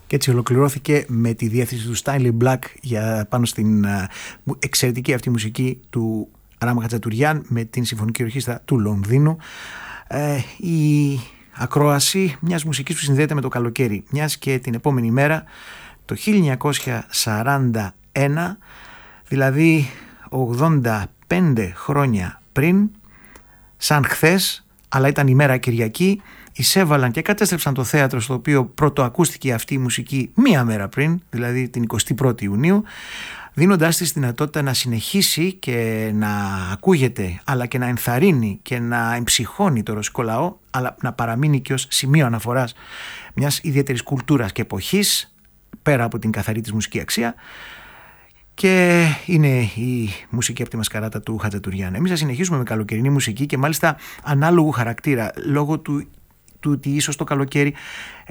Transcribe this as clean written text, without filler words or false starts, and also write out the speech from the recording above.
Και έτσι ολοκληρώθηκε με τη διεύθυνση του Stanley Black πάνω στην εξαιρετική αυτή μουσική του Ράμα Χατζατουριάν με την Συμφωνική Ορχήστρα του Λονδίνου. Η ακρόαση μιας μουσικής που συνδέεται με το καλοκαίρι, μιας και την επόμενη μέρα, το 1941, δηλαδή 85 χρόνια πριν, σαν χθες, αλλά ήταν ημέρα Κυριακή, εισέβαλαν και κατέστρεψαν το θέατρο στο οποίο πρωτοακούστηκε αυτή η μουσική μία μέρα πριν, δηλαδή την 21η Ιουνίου, δίνοντάς της δυνατότητα να συνεχίσει και να ακούγεται, αλλά και να ενθαρρύνει και να εμψυχώνει το ρωσικό λαό, αλλά να παραμείνει και ως σημείο αναφοράς μιας ιδιαίτερης κουλτούρας και εποχής, πέρα από την καθαρή της μουσική αξία. Και είναι η μουσική από τη μασκαράτα του Χατζατουριάν. Εμείς θα συνεχίσουμε με καλοκαιρινή μουσική και μάλιστα ανάλογου χαρακτήρα, λόγω του ότι ίσως το καλοκαίρι